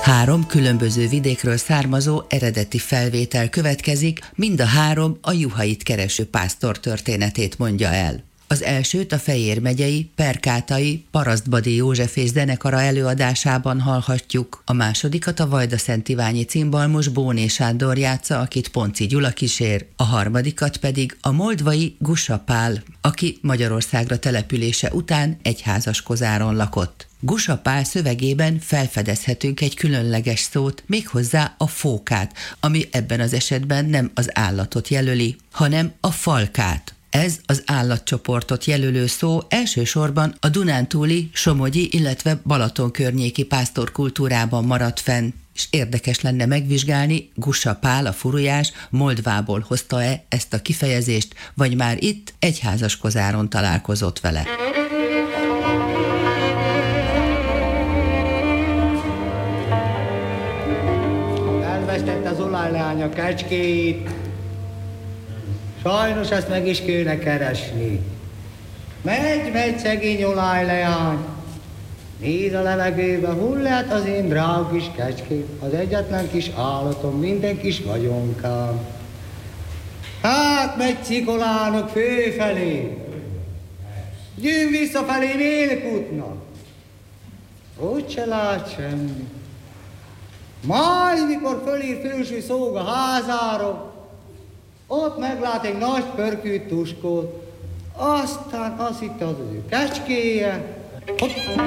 3 különböző vidékről származó eredeti felvétel következik, mind a 3 a juhait kereső pásztor történetét mondja el. Az elsőt a Fejér megyei Perkátai Parasztbady Józsefész zenekara előadásában hallhatjuk, a másodikat a Vajdaszántiványi cimbalmos Bóné Sándor játsza, akit Ponczy Gyula kísér, a harmadikat pedig a moldvai Gussa Pál, aki Magyarországra települése után egyházaskozáron lakott. Gussa Pál szövegében felfedezhetünk egy különleges szót, méghozzá a fókát, ami ebben az esetben nem az állatot jelöli, hanem a falkát. Ez az állatcsoportot jelölő szó elsősorban a dunántúli, somogyi, illetve Balaton környéki pásztorkultúrában maradt fenn, és érdekes lenne megvizsgálni, Gussa Pál, a furujás Moldvából hozta-e ezt a kifejezést, vagy már itt egyházaskozáron találkozott vele. Elvesztette az olajleány a kecskéit, sajnos ezt meg is kéne keresni. Megy szegény olajleány, néz a levegőbe, hol lehet az én drága kis kecském, az egyetlen kis állatom, minden kis vagyonkám. Hát megy cikolának főfelé, gyűn visszafelé Nélkútnak, ott se lát semmi. Majd mikor fölír főső szóg a házára, ott meglát egy nagy pörkült tuskót, aztán azt hitte az ő kecskéje.